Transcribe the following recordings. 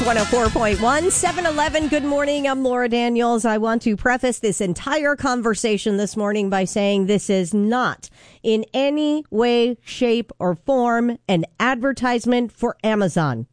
104.1, 7-Eleven. Good morning. I'm Laura Daniels. I want to preface this entire conversation this morning by saying this is not in any way, shape, or form an advertisement for Amazon.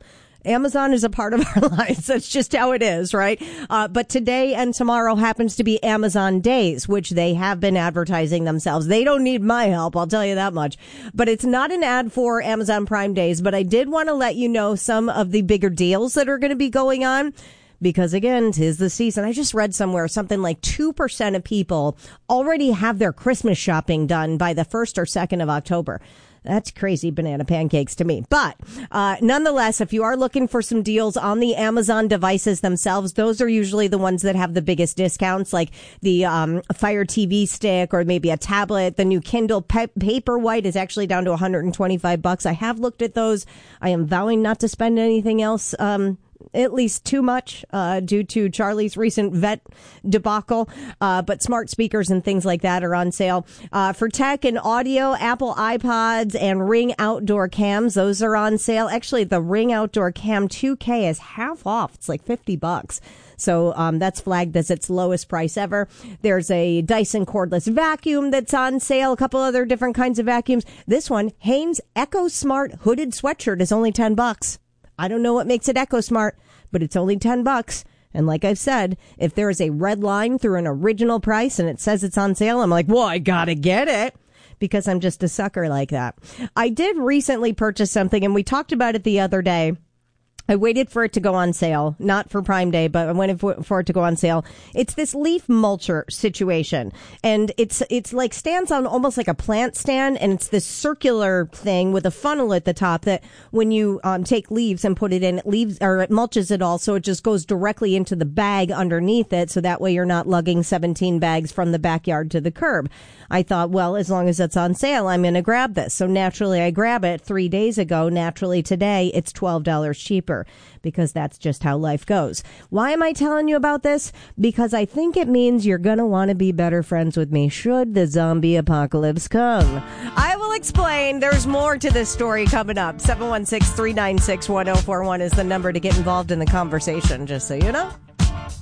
Amazon is a part of our lives. That's just how it is, right? But today and tomorrow happens to be Amazon Days, which they have been advertising themselves. They don't need my help, I'll tell you that much. But it's not an ad for Amazon Prime Days. But I did want to let you know some of the bigger deals that are going to be going on. Because, again, 'tis the season. I just read somewhere something like 2% of people already have their Christmas shopping done by the 1st or 2nd of October. That's crazy banana pancakes to me. But nonetheless, if you are looking for some deals on the Amazon devices themselves, those are usually the ones that have the biggest discounts, like the Fire TV stick or maybe a tablet. The new Kindle Paperwhite is actually down to $125. I have looked at those. I am vowing not to spend anything else at least too much due to Charlie's recent vet debacle. But smart speakers and things like that are on sale. For tech and audio, Apple iPods and Ring outdoor cams, those are on sale. Actually, the Ring outdoor cam 2K is half off. It's like $50. So that's flagged as its lowest price ever. There's a Dyson cordless vacuum that's on sale. A couple other different kinds of vacuums. This one, Hanes Echo Smart hooded sweatshirt, is only $10. I don't know what makes it Echo Smart, but it's only $10. And like I've said, if there is a red line through an original price and it says it's on sale, I'm like, well, I gotta get it, because I'm just a sucker like that. I did recently purchase something, and we talked about it the other day. I waited for it to go on sale, not for Prime Day, but I waited for it to go on sale. It's this leaf mulcher situation, and it's like stands on almost like a plant stand, and it's this circular thing with a funnel at the top that when you take leaves and put it in, it mulches it all, so it just goes directly into the bag underneath it, so that way you're not lugging 17 bags from the backyard to the curb. I thought, well, as long as it's on sale, I'm going to grab this. So naturally, I grab it 3 days ago. Naturally, today, it's $12 cheaper, because that's just how life goes. Why am I telling you about this? Because I think it means you're going to want to be better friends with me should the zombie apocalypse come. I will explain. There's more to this story coming up. 716-396-1041 is the number to get involved in the conversation, just so you know.